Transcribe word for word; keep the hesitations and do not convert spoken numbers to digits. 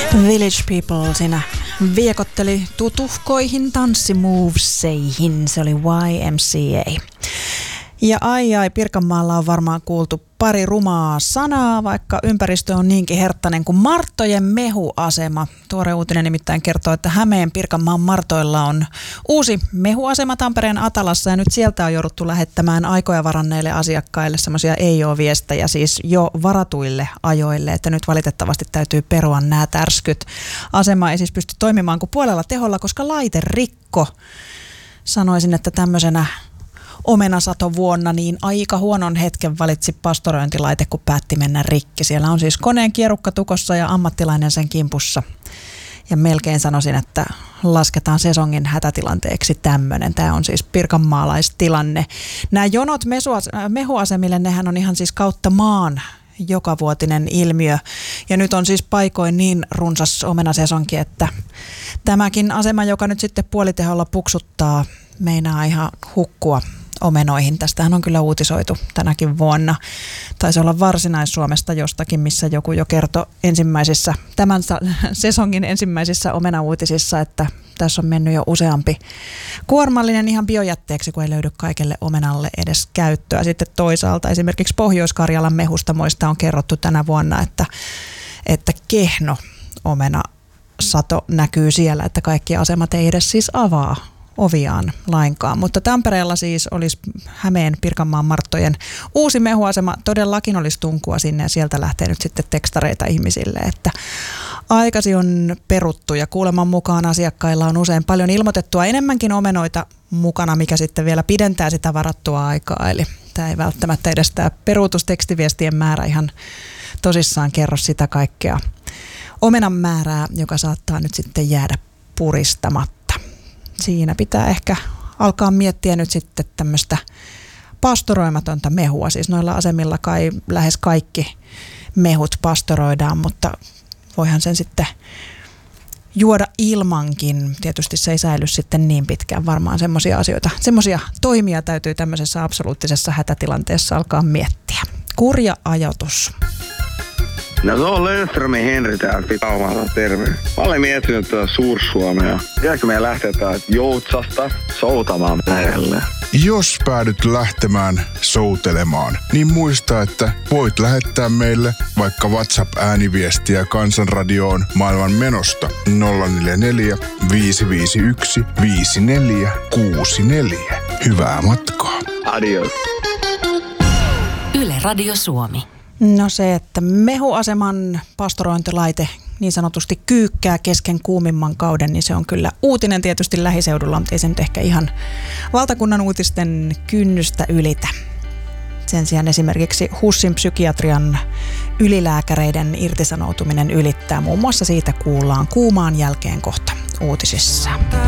Village People siinä viekotteli tutuhkoihin tanssimoveseihin. Se oli Y M C A. Ja ai ai, Pirkanmaalla on varmaan kuultu pari rumaa sanaa, vaikka ympäristö on niinkin herttainen kuin Marttojen mehuasema. Tuore uutinen nimittäin kertoo, että Hämeen Pirkanmaan Martoilla on uusi mehuasema Tampereen Atalassa, ja nyt sieltä on jouduttu lähettämään aikoja varanneille asiakkaille semmoisia ei oo viestejä, siis jo varatuille ajoille, että nyt valitettavasti täytyy perua nämä tärskyt. Asema ei siis pysty toimimaan kuin puolella teholla, koska laite rikko. Sanoisin, että tämmöisenä omenasatovuonna niin aika huonon hetken valitsi pastorointilaite, kun päätti mennä rikki. Siellä on siis koneen kierukka tukossa ja ammattilainen sen kimpussa. Ja melkein sanoisin, että lasketaan sesongin hätätilanteeksi tämmöinen. Tämä on siis pirkanmaalaistilanne. Nämä jonot mehuasemille, nehän on ihan siis kautta maan jokavuotinen ilmiö. Ja nyt on siis paikoin niin runsas omenasesonki, että tämäkin asema, joka nyt sitten puoliteholla puksuttaa, meinaa ihan hukkua omenoihin. Tästähän on kyllä uutisoitu tänäkin vuonna. Taisi olla Varsinais-Suomesta jostakin, missä joku jo kertoi ensimmäisissä, tämän sesongin ensimmäisissä omenauutisissa, että tässä on mennyt jo useampi kuormallinen ihan biojätteeksi, kun ei löydy kaikelle omenalle edes käyttöä. Sitten toisaalta esimerkiksi Pohjois-Karjalan mehustamoista on kerrottu tänä vuonna, että, että kehno omena sato näkyy siellä, että kaikki asemat ei edes siis avaa oviaan lainkaan. Mutta Tampereella siis olisi Hämeen Pirkanmaan Marttojen uusi mehuasema. Todellakin olisi tunkua sinne ja sieltä lähtee nyt sitten tekstareita ihmisille, että aikasi on peruttu ja kuuleman mukaan asiakkailla on usein paljon ilmoitettua enemmänkin omenoita mukana, mikä sitten vielä pidentää sitä varattua aikaa. Eli tämä ei välttämättä edes tämä peruutustekstiviestien määrä ihan tosissaan kerro sitä kaikkea omenan määrää, joka saattaa nyt sitten jäädä puristamatta. Siinä pitää ehkä alkaa miettiä nyt sitten tämmöistä pastoroimatonta mehua. Siis noilla asemilla kai lähes kaikki mehut pastoroidaan, mutta voihan sen sitten juoda ilmankin. Tietysti se ei säily sitten niin pitkään. Varmaan semmoisia asioita, semmoisia toimia täytyy tämmöisessä absoluuttisessa hätätilanteessa alkaa miettiä. Kurja ajatus. No se on Löfströmin Henri täältä Pitaumalta, terve. Mä olen miettinyt tuota Suur-Suomea. Jääkö meidän lähteä täältä Joutsasta soutamaan merelle? Jos päädyt lähtemään soutelemaan, niin muista, että voit lähettää meille vaikka WhatsApp-ääniviestiä Kansanradioon maailman menosta nolla neljä neljä, viisi viisi yksi, viisi neljä kuusi neljä. Hyvää matkaa. Adios. Yle Radio Suomi. No se, että mehuaseman pastorointilaite niin sanotusti kyykkää kesken kuumimman kauden, niin se on kyllä uutinen tietysti lähiseudulla, mutta ei se nyt ehkä ihan valtakunnan uutisten kynnystä ylitä. Sen sijaan esimerkiksi HUSin psykiatrian ylilääkäreiden irtisanoutuminen ylittää. Muun muassa siitä kuullaan kuumaan jälkeen kohta uutisissa.